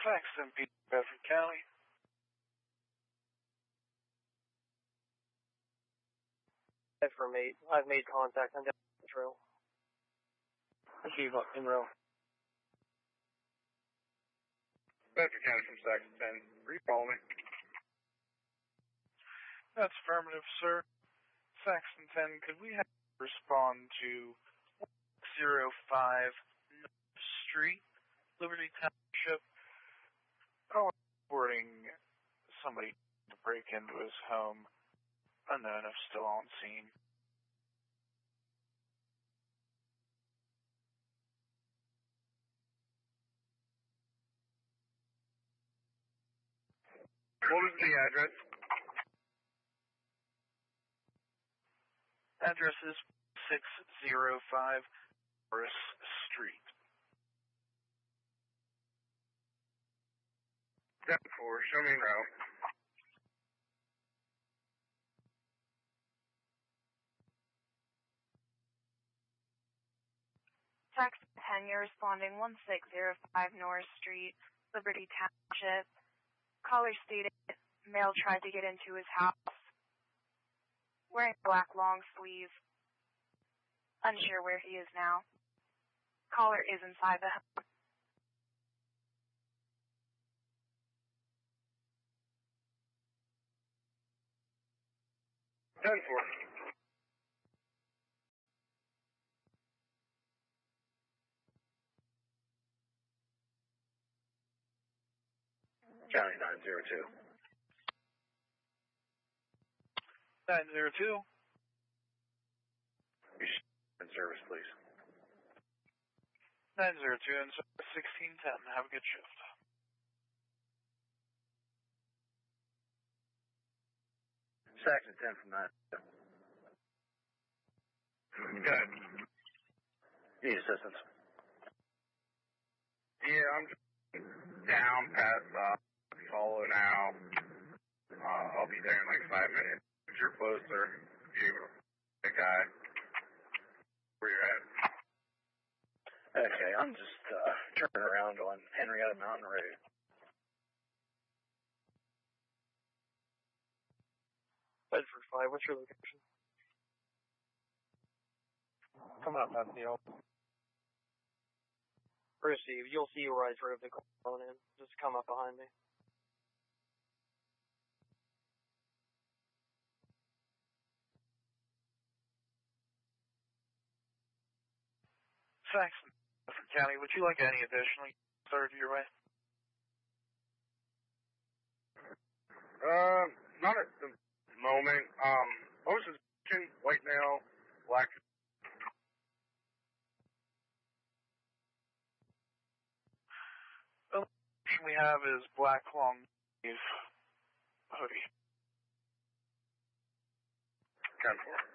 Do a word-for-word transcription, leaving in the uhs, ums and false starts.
Saxton, Peter, Bedford County. I've made, I've made contact. I'm down the trail. Achieve in row. Bedford County from Saxton ten. Will you follow me? That's affirmative, sir. Saxton ten, could we have respond to zero five North Street, Liberty Township? Oh, reporting somebody to break into his home, unknown if still on scene. What was the address? Address is six oh five Morris Street. ten four, show me in row. Saxton ten, you're responding one six zero five Norris Street, Liberty Township. Caller stated male tried to get into his house wearing black long sleeve. Unsure where he is now. Caller is inside the home. ten four. County nine zero two. nine zero two. In service, please. nine zero two and sixteen ten. Have a good shift. Saxton ten from nine. Good. Need assistance. Yeah, I'm just down past uh, follow now. Uh, I'll be there in like five minutes. If you're closer, you the guy. Where you're at? Okay, I'm just uh, turning around on Henrietta Mountain Road. Bedford five, what's your location? Coming up that deal. Receive. You'll see where I drove the car on in. Just come up behind me. Saxton, Bedford County, would you like any additional started your way? Uh, not at the moment. Um, what was his position? White male, black. The option we have is black long sleeve hoodie. ten four.